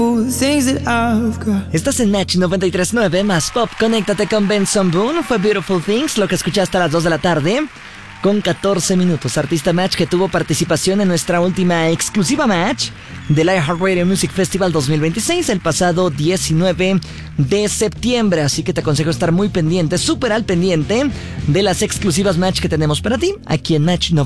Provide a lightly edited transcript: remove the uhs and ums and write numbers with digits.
Estás en Match 93.9 más Pop. Conéctate con Benson Boone. Fue Beautiful Things, lo que escuchaste a las 2 de la tarde. Con 14 minutos. Artista Match que tuvo participación en nuestra última exclusiva Match del iHeartRadio Music Festival 2026 el pasado 19 de septiembre. Así que te aconsejo estar muy pendiente, súper al pendiente de las exclusivas Match que tenemos para ti aquí en Match